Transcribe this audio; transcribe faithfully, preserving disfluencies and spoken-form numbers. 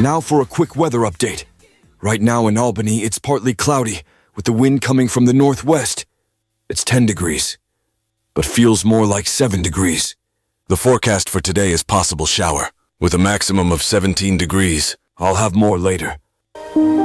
Now for a quick weather update. Right now in Albany, it's partly cloudy, with the wind coming from the northwest. It's ten degrees, but feels more like seven degrees. The forecast for today is possible shower, with a maximum of seventeen degrees. I'll have more later.